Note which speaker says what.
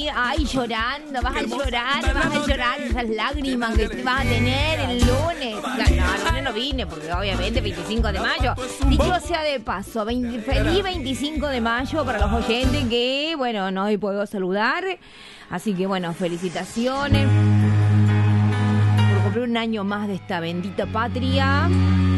Speaker 1: ay, llorando, vas a llorar esas lágrimas que te vas a tener el lunes. No, el lunes no vine, porque obviamente 25 de mayo. Dicho sea de paso, feliz 25 de mayo para los oyentes que, bueno, no hoy puedo saludar. Así que, bueno, felicitaciones por cumplir un año más de esta bendita patria.